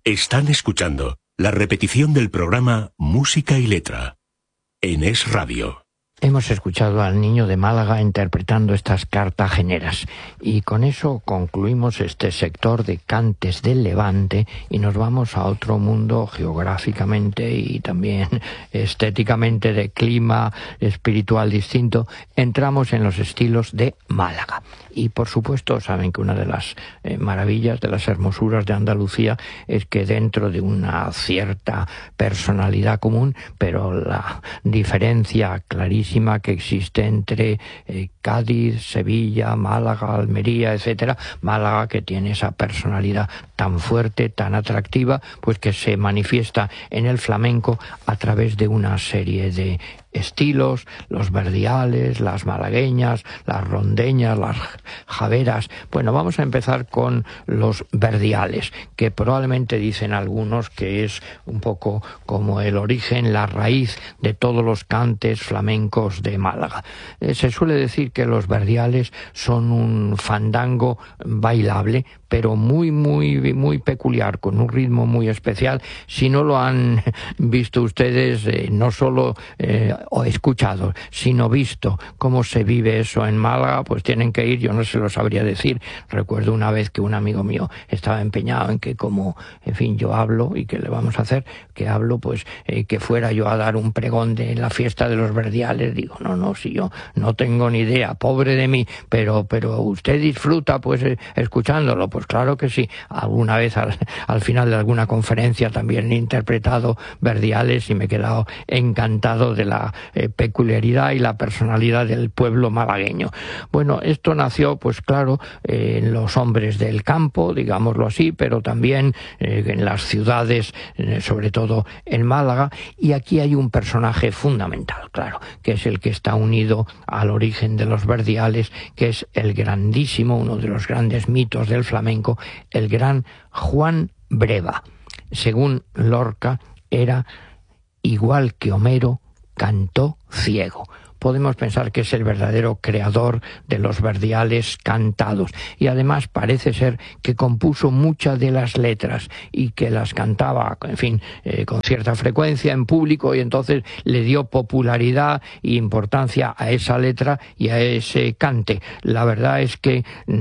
Están escuchando la repetición del programa Música y Letra en Es Radio. Hemos escuchado al Niño de Málaga interpretando estas cartageneras y con eso concluimos este sector de cantes del Levante y nos vamos a otro mundo geográficamente y también estéticamente, de clima espiritual distinto. Entramos en los estilos de Málaga y por supuesto saben que una de las maravillas, de las hermosuras de Andalucía es que dentro de una cierta personalidad común, pero la diferencia clarísima que existe entre Cádiz, Sevilla, Málaga, Almería, etcétera. Málaga, que tiene esa personalidad tan fuerte, tan atractiva, pues que se manifiesta en el flamenco a través de una serie de estilos, los verdiales, las malagueñas, las rondeñas, las javeras. Bueno, vamos a empezar con los verdiales, que probablemente dicen algunos que es un poco como el origen, la raíz de todos los cantes flamencos de Málaga. Se suele decir que los verdiales son un fandango bailable, pero muy peculiar, con un ritmo muy especial. Si no lo han visto ustedes, no solo o escuchado, sino visto cómo se vive eso en Málaga, pues tienen que ir. Yo no se lo sabría decir. Recuerdo una vez que un amigo mío estaba empeñado en que, como, en fin, yo hablo, y que le vamos a hacer, que hablo, pues que fuera yo a dar un pregón de la fiesta de los verdiales. Digo, no, si yo no tengo ni idea, pobre de mí, pero usted disfruta pues escuchándolo. Pues claro que sí. Alguna vez al final de alguna conferencia también he interpretado verdiales y me he quedado encantado de la peculiaridad y la personalidad del pueblo malagueño. Bueno, esto nació, pues claro, en los hombres del campo, digámoslo así, pero también en las ciudades, sobre todo en Málaga, y aquí hay un personaje fundamental, claro, que es el que está unido al origen de los verdiales, que es el grandísimo, uno de los grandes mitos del flamenco, el gran Juan Breva. Según Lorca, era, igual que Homero, cantó ciego. Podemos pensar que es el verdadero creador de los verdiales cantados, y además parece ser que compuso muchas de las letras y que las cantaba, en fin, con cierta frecuencia en público, y entonces le dio popularidad e importancia a esa letra y a ese cante. La verdad es que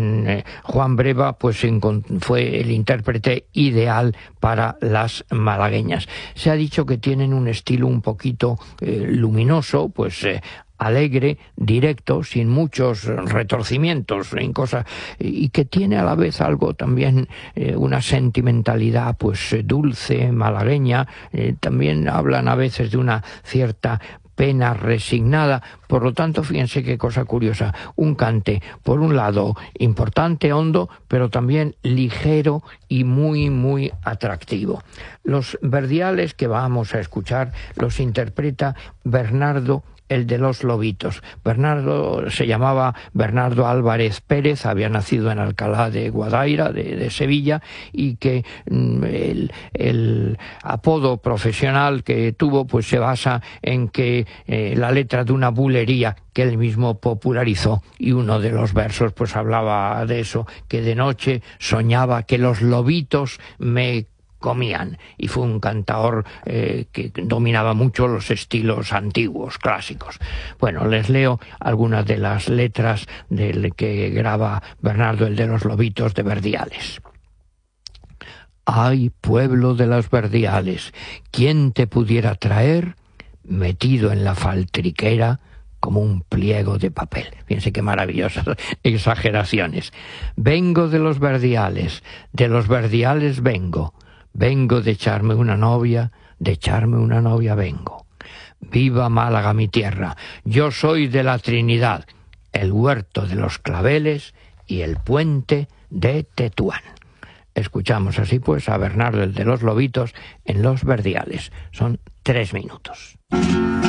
Juan Breva pues fue el intérprete ideal para las malagueñas. Se ha dicho que tienen un estilo un poquito luminoso, pues alegre, directo, sin muchos retorcimientos en cosas, y que tiene a la vez algo también, una sentimentalidad pues dulce, malagueña. También hablan a veces de una cierta pena resignada. Por lo tanto, fíjense qué cosa curiosa, un cante por un lado importante, hondo, pero también ligero y muy atractivo. Los verdiales que vamos a escuchar los interpreta Bernardo, el de los Lobitos. Bernardo se llamaba Bernardo Álvarez Pérez, había nacido en Alcalá de Guadaira, de Sevilla, y que el apodo profesional que tuvo pues se basa en que la letra de una bulería que él mismo popularizó, y uno de los versos pues hablaba de eso, que de noche soñaba que los lobitos me comían, y fue un cantador que dominaba mucho los estilos antiguos, clásicos. Bueno, les leo algunas de las letras del que graba Bernardo, el de los Lobitos, de verdiales. Ay, pueblo de los verdiales, ¿quién te pudiera traer metido en la faltriquera como un pliego de papel? Fíjense qué maravillosas exageraciones. Vengo de los verdiales vengo. Vengo de echarme una novia, vengo. Viva Málaga, mi tierra, yo soy de la Trinidad, el huerto de los claveles y el puente de Tetuán. Escuchamos así pues a Bernardo, el de los Lobitos, en los verdiales. Son 3 minutos.